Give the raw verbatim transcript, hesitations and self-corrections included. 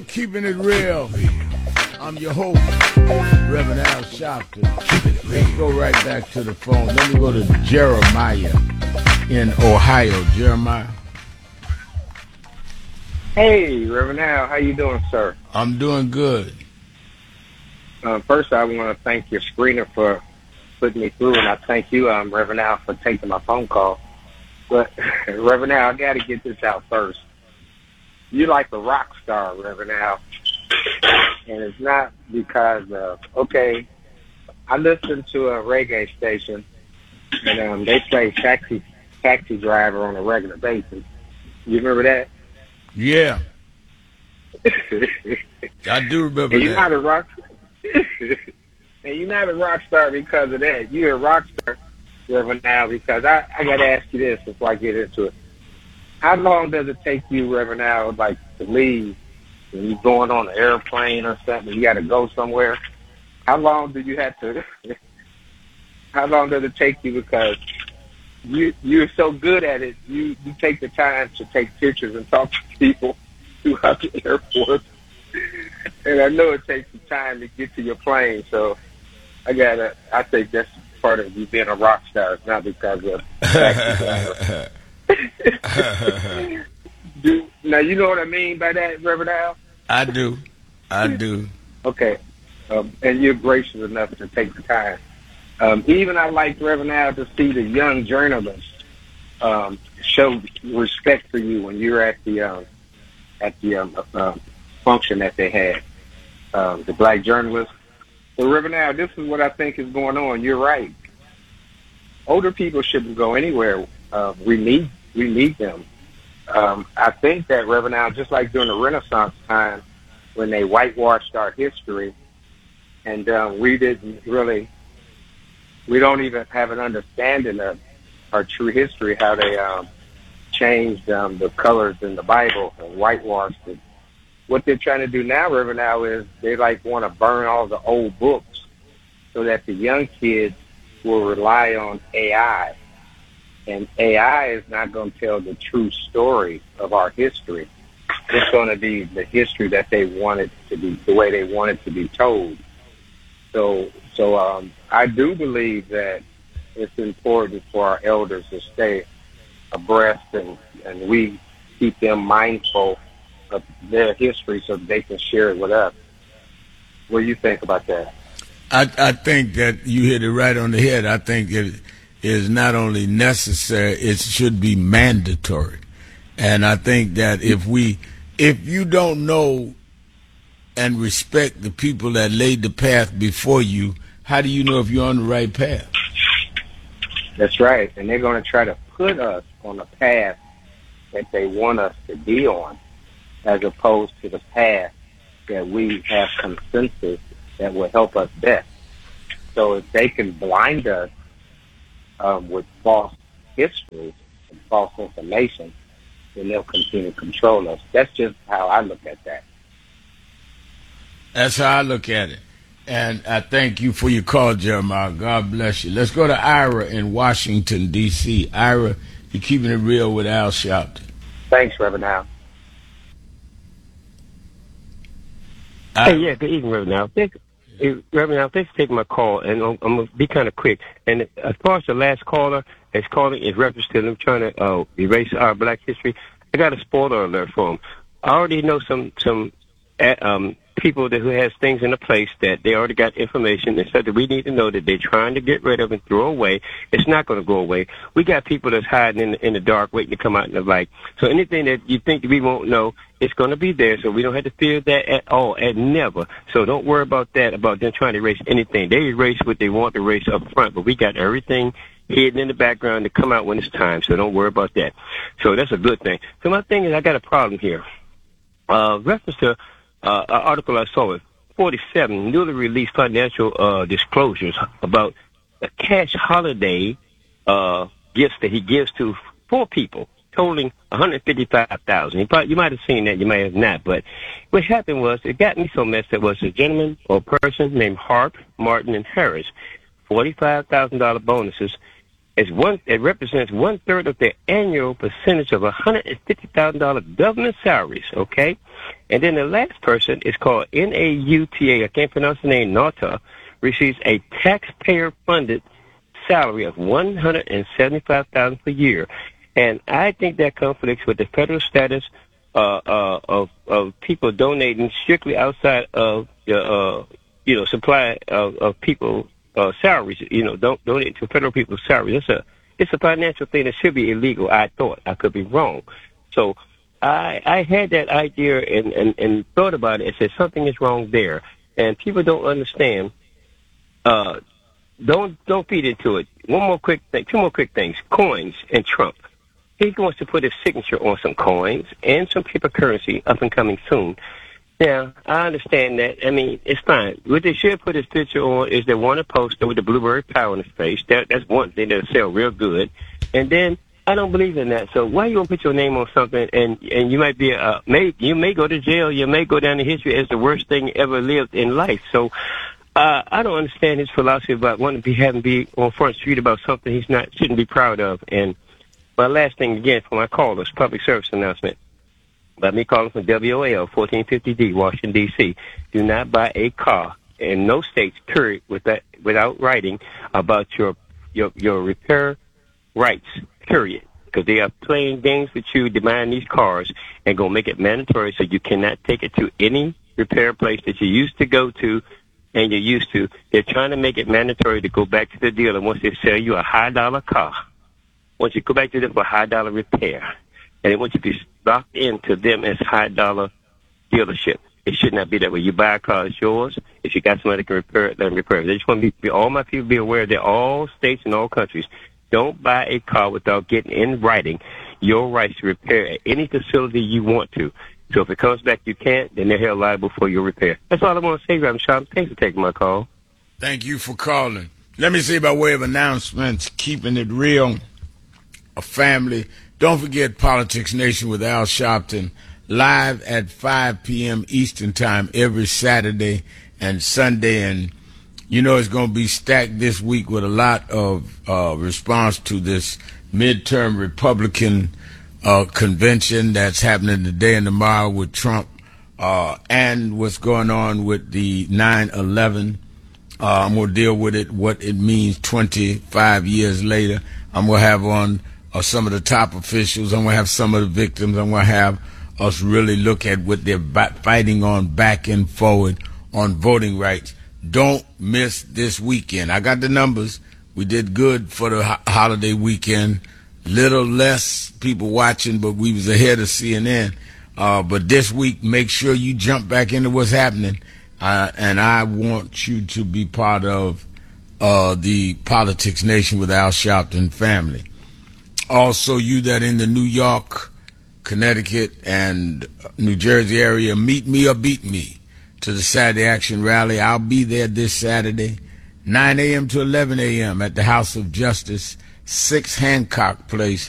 Keeping It Real. I'm your host, Reverend Al Sharpton. Let's go right back to the phone. Let me go to Jeremiah in Ohio. Jeremiah. Hey, Reverend Al, how you doing, sir? I'm doing good. Uh, first, I want to thank your screener for putting me through, and I thank you, um, Reverend Al, for taking my phone call. But, Reverend Al, I got to get this out first. You're like a rock star, Reverend Al. And it's not because of, okay, I listen to a reggae station, and um, they play Taxi Taxi Driver on a regular basis. You remember that? Yeah. I do remember and you're that. Not a rock and you're not a rock star because of that. You're a rock star, Reverend Al, because I, I got to ask you this before I get into it. How long does it take you, Reverend Al, like, to leave when you're going on an airplane or something, you got to go somewhere? How long do you have to, how long does it take you? Because you, you're so good at it, you, you take the time to take pictures and talk to people throughout the airport. And I know it takes some time to get to your plane, so I got to, I think that's part of you being a rock star. It's not because of taxi driver. Do, now, you know what I mean by that, Reverend Al? I do. I do. Okay. Um, and you're gracious enough to take the time. Um, even I like, Reverend Al, to see the young journalists um, show respect for you when you're at the um, at the um, uh, function that they had, um, the black journalists. So, Reverend Al, this is what I think is going on. You're right. Older people shouldn't go anywhere. Uh, we need we need them. Um, I think that, Reverend Al, just like during the Renaissance time, when they whitewashed our history, and uh, we didn't really, we don't even have an understanding of our true history, how they um, changed um, the colors in the Bible and whitewashed it. What they're trying to do now, Reverend Al, is they like want to burn all the old books so that the young kids will rely on A I. And A I is not going to tell the true story of our history. It's going to be the history that they want it to be, the way they want it to be told. So, so um, I do believe that it's important for our elders to stay abreast, and, and we keep them mindful of their history so they can share it with us. What do you think about that? I, I think that you hit it right on the head. I think it is not only necessary, it should be mandatory. And I think that if we, if you don't know and respect the people that laid the path before you, how do you know if you're on the right path? That's right. And they're going to try to put us on a path that they want us to be on, as opposed to the path that we have consensus that will help us best. So if they can blind us um, with false history and false information, then they'll continue to control us. That's just how I look at that. That's how I look at it. And I thank you for your call, Jeremiah. God bless you. Let's go to Ira in Washington, D C Ira, you're keeping it real with Al Sharpton. Thanks, Reverend Al. Hey, yeah, good evening, Reverend Al. Thanks, hey, Reverend Al, thanks for taking my call, and I'm, I'm going to be kind of quick. And as far as the last caller is calling in reference to them trying to uh, erase our black history, I got a spoiler alert for them. I already know some some uh, um, people that who has things in a place that they already got information and said that we need to know that they're trying to get rid of and throw away. It's not going to go away. We got people that's hiding in the, in the dark waiting to come out in the light. So anything that you think we won't know, it's going to be there, so we don't have to fear that at all, and never. So don't worry about that, about them trying to erase anything. They erase what they want to erase up front, but we got everything hidden in the background to come out when it's time, so don't worry about that. So that's a good thing. So my thing is, I got a problem here. Uh, reference to uh, an article I saw with forty-seven newly released financial uh, disclosures about a cash holiday uh, gifts that he gives to four people, totaling one hundred fifty-five thousand dollars. You might have seen that, you might have not, but what happened was, it got me so messed up, was a gentleman or person named Harp, Martin, and Harris, forty-five thousand dollars bonuses, It's one, it represents one third of their annual percentage of one hundred fifty thousand dollars government salaries, okay? And then the last person is called N A U T A, I can't pronounce the name, Nauta, receives a taxpayer-funded salary of one hundred seventy-five thousand dollars per year. And I think that conflicts with the federal status uh, uh, of, of people donating strictly outside of the, uh, you know, supply of, of people uh, salaries. You know, don't donate to federal people's salaries. It's a, it's a financial thing that should be illegal, I thought. I could be wrong. So I, I had that idea and, and, and thought about it and said something is wrong there. And people don't understand. Uh, don't don't feed into it. One more quick thing, two more quick things. Coins and Trump. He wants to put his signature on some coins and some paper currency up and coming soon. Now, I understand that. I mean, it's fine. What they should put his picture on is they want a poster with the blueberry pie on his face. That, that's one thing that'll sell real good. And then I don't believe in that. So why you gonna put your name on something and and you might be uh may you may go to jail. You may go down in history as the worst thing ever lived in life. So uh I don't understand his philosophy about wanting to be having be on Front Street about something he's not shouldn't be proud of. And my last thing again for my callers, public service announcement. By me calling from W O L fourteen fifty D, Washington D C. Do not buy a car in no states, period, with that, without writing about your your your repair rights, period. Because they are playing games with you, demanding these cars, and gonna make it mandatory so you cannot take it to any repair place that you used to go to and you're used to. They're trying to make it mandatory to go back to the dealer once they sell you a high dollar car. Once you go back to them for a high dollar repair. And they want you to be locked into them as high dollar dealership. It should not be that way. You buy a car, it's yours. If you got somebody that can repair it, let them repair it. I just want to be, all my people be aware that all states and all countries don't buy a car without getting in writing your rights to repair at any facility you want to. So if it comes back you can't, then they're held liable for your repair. That's all I want to say, Reverend Sharp. Thanks for taking my call. Thank you for calling. Let me say by way of announcements, keeping it real, a family. Don't forget Politics Nation with Al Sharpton, live at five p.m. Eastern Time every Saturday and Sunday. And, you know, it's going to be stacked this week with a lot of uh, response to this midterm Republican uh, convention that's happening today and tomorrow with Trump uh, and what's going on with the nine eleven. Uh, I'm going to deal with it, what it means twenty-five years later. I'm going to have on Uh, some of the top officials. I'm going to have some of the victims. I'm going to have us really look at what they're ba- fighting on back and forward on voting rights. Don't miss this weekend. I got the numbers. We did good for the ho- holiday weekend. Little less people watching, but we was ahead of C N N. Uh, but this week, make sure you jump back into what's happening. Uh, and I want you to be part of uh, the Politics Nation with Al Sharpton family. Also, you that in the New York, Connecticut, and New Jersey area, meet me or beat me to the Saturday Action Rally. I'll be there this Saturday, nine a.m. to eleven a.m. at the House of Justice, six Hancock Place,